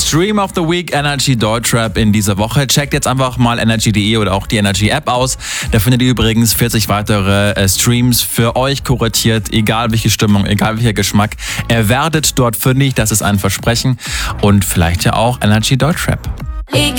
Stream of the Week Energy Deutschrap in dieser Woche. Checkt jetzt einfach mal energy.de oder auch die Energy App aus. Da findet ihr übrigens 40 weitere Streams für euch kuratiert, egal welche Stimmung, egal welcher Geschmack. Ihr werdet dort fündig, das ist ein Versprechen. Und vielleicht ja auch Energy Deutschrap. Ich